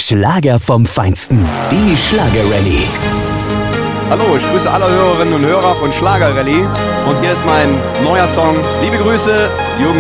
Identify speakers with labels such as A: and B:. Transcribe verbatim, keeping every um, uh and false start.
A: Schlager vom Feinsten. Die Schlager-Rallye.
B: Hallo, ich grüße alle Hörerinnen und Hörer von Schlager-Rallye. Und hier ist mein neuer Song. Liebe Grüße, Jürgen